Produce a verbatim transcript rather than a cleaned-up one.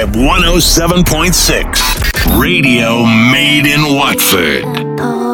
one oh seven point six. Radio made in Watford.